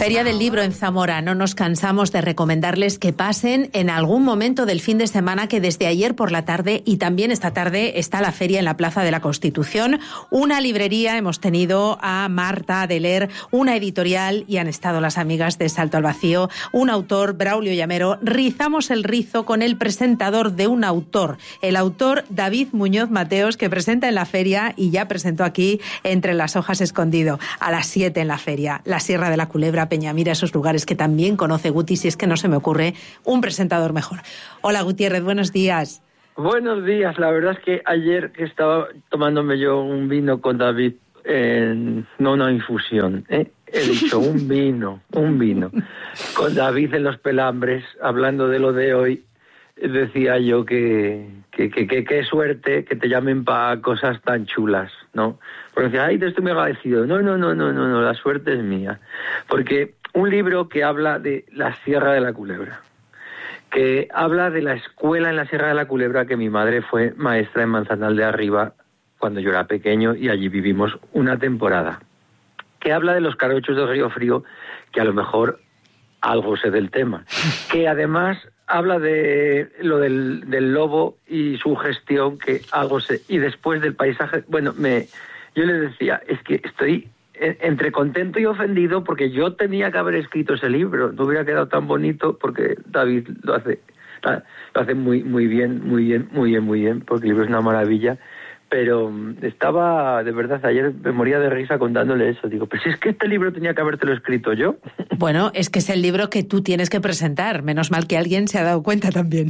Feria del Libro en Zamora. No nos cansamos de recomendarles que pasen en algún momento del fin de semana, que desde ayer por la tarde y también esta tarde está la feria en la Plaza de la Constitución. Una librería, hemos tenido a Marta Adeler, una editorial, y han estado las amigas de Salto al Vacío, un autor, Braulio Llamero. Rizamos el rizo con el presentador de un autor, el autor David Muñoz Mateos, que presenta en la feria y ya presentó aquí Entre las hojas escondido, a las 7 en la feria, la Sierra de la Culebra, Peñamira, esos lugares que también conoce Guti, si es que no se me ocurre un presentador mejor. Hola Gutiérrez, buenos días. Buenos días, la verdad es que ayer que estaba tomándome yo un vino con David, no una infusión, he dicho un vino, con David en los Pelambres, hablando de lo de hoy, decía yo que qué suerte que te llamen para cosas tan chulas, ¿no? Porque decía, ay, te estoy muy agradecido. No, la suerte es mía. Porque un libro que habla de la Sierra de la Culebra, que habla de la escuela en la Sierra de la Culebra, que mi madre fue maestra en Manzanal de Arriba cuando yo era pequeño y allí vivimos una temporada, que habla de los carochos del Río Frío, que a lo mejor algo sé del tema, que además habla de lo del lobo y su gestión, que algo sé, y después del paisaje, bueno, yo le decía, es que estoy entre contento y ofendido porque yo tenía que haber escrito ese libro, no hubiera quedado tan bonito, porque David lo hace muy bien, porque el libro es una maravilla, pero estaba, de verdad, ayer me moría de risa contándole eso, digo, pues es que este libro tenía que habértelo escrito yo. Bueno, es que es el libro que tú tienes que presentar, menos mal que alguien se ha dado cuenta también.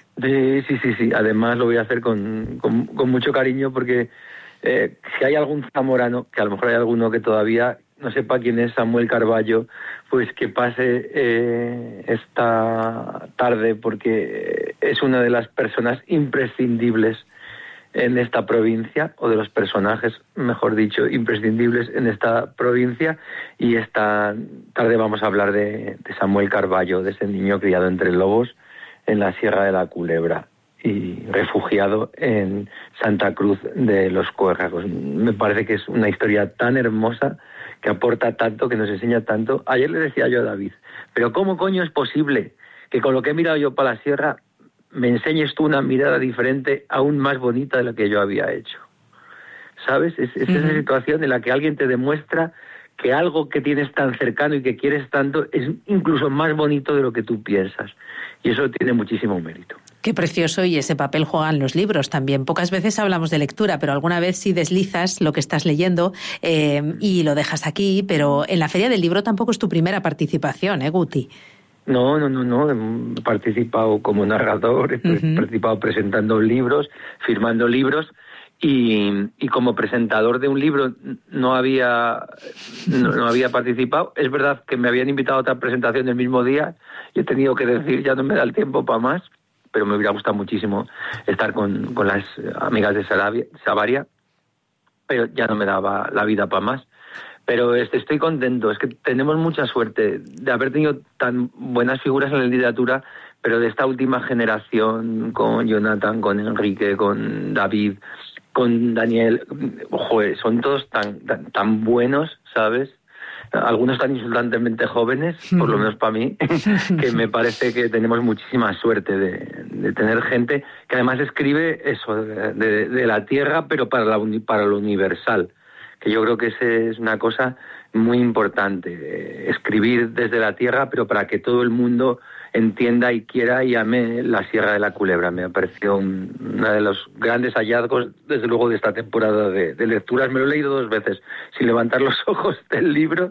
Sí, además lo voy a hacer con mucho cariño, porque si hay algún zamorano, que a lo mejor hay alguno que todavía no sepa quién es Samuel Carballo, pues que pase esta tarde, porque es una de las personas imprescindibles en esta provincia, o de los personajes, mejor dicho, imprescindibles en esta provincia, y esta tarde vamos a hablar de Samuel Carballo, de ese niño criado entre lobos en la Sierra de la Culebra y refugiado en Santa Cruz de los Cuérragos. Me parece que es una historia tan hermosa, que aporta tanto, que nos enseña tanto. Ayer le decía yo a David, pero ¿cómo coño es posible que con lo que he mirado yo para la sierra me enseñes tú una mirada diferente, aún más bonita de la que yo había hecho? ¿Sabes? Es esa situación en la que alguien te demuestra que algo que tienes tan cercano y que quieres tanto es incluso más bonito de lo que tú piensas. Y eso tiene muchísimo mérito. Qué precioso, y ese papel juegan los libros también. Pocas veces hablamos de lectura, pero alguna vez sí deslizas lo que estás leyendo y lo dejas aquí, pero en la Feria del Libro tampoco es tu primera participación, Guti. No, he participado como narrador, he participado presentando libros, firmando libros, y como presentador de un libro no había participado. Es verdad que me habían invitado a otra presentación el mismo día y he tenido que decir, ya no me da el tiempo para más, pero me hubiera gustado muchísimo estar con las amigas de Savaria, pero ya no me daba la vida para más. Pero estoy contento, es que tenemos mucha suerte de haber tenido tan buenas figuras en la literatura, pero de esta última generación, con Jonathan, con Enrique, con David, con Daniel, joder, son todos tan buenos, ¿sabes? Algunos tan insultantemente jóvenes, por lo menos para mí, que me parece que tenemos muchísima suerte de tener gente que además escribe eso, de la tierra, pero para lo universal, que yo creo que esa es una cosa muy importante, escribir desde la tierra, pero para que todo el mundo entienda y quiera y ame la Sierra de la Culebra. Me ha parecido uno de los grandes hallazgos, desde luego, de esta temporada de lecturas. Me lo he leído 2 veces, sin levantar los ojos del libro,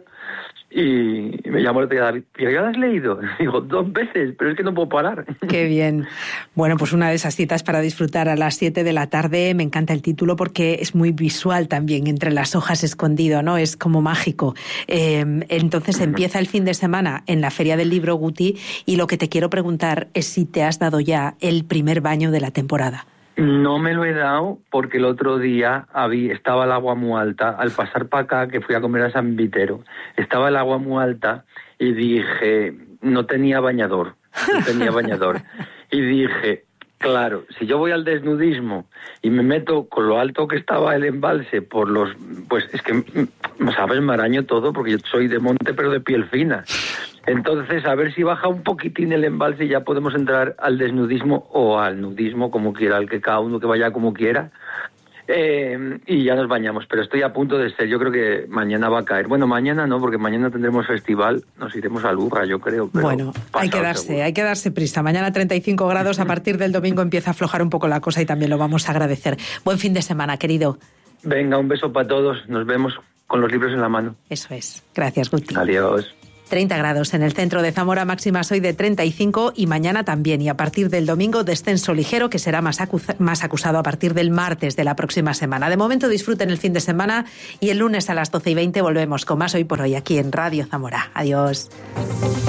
y me llamó el día David, ¿pero ya lo has leído? Digo, 2 veces, pero es que no puedo parar. Qué bien. Bueno, pues una de esas citas para disfrutar a las 7 de la tarde. Me encanta el título porque es muy visual también, Entre las hojas escondido, ¿no? Es como mágico. Entonces empieza el fin de semana en la Feria del Libro, Guti, y lo que te quiero preguntar es si te has dado ya el primer baño de la temporada. No me lo he dado porque el otro día estaba el agua muy alta. Al pasar para acá, que fui a comer a San Vitero, estaba el agua muy alta y dije, no tenía bañador. Y dije, Claro, si yo voy al desnudismo y me meto con lo alto que estaba el embalse pues es que, ¿sabes? Me araño todo porque yo soy de monte pero de piel fina. Entonces, a ver si baja un poquitín el embalse y ya podemos entrar al desnudismo o al nudismo, como quiera, al que cada uno que vaya como quiera. Y ya nos bañamos, pero estoy a punto de ser, yo creo que mañana va a caer. Bueno, mañana no, porque mañana tendremos festival, nos iremos a Luga, yo creo. Pero bueno, hay que darse prisa. Mañana 35 grados, a partir del domingo empieza a aflojar un poco la cosa y también lo vamos a agradecer. Buen fin de semana, querido. Venga, un beso para todos, nos vemos con los libros en la mano. Eso es, gracias, Guti. Adiós. 30 grados en el centro de Zamora, máximas hoy de 35 y mañana también. Y a partir del domingo, descenso ligero que será más acusado a partir del martes de la próxima semana. De momento, disfruten el fin de semana y el lunes a las 12:20 volvemos con más Hoy por Hoy aquí en Radio Zamora. Adiós.